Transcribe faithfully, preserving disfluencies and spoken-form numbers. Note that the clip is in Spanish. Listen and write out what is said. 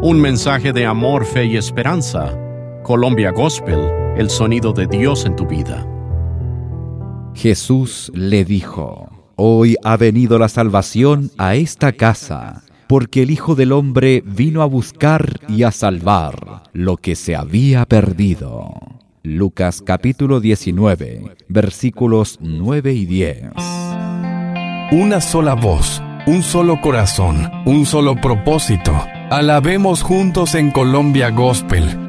Un mensaje de amor, fe y esperanza. Colombia Gospel, el sonido de Dios en tu vida. Jesús le dijo: Hoy ha venido la salvación a esta casa, porque el Hijo del Hombre vino a buscar y a salvar lo que se había perdido. Lucas capítulo diecinueve, versículos nueve y diez. Una sola voz, un solo corazón, un solo propósito. Alabemos juntos en Colombia Gospel.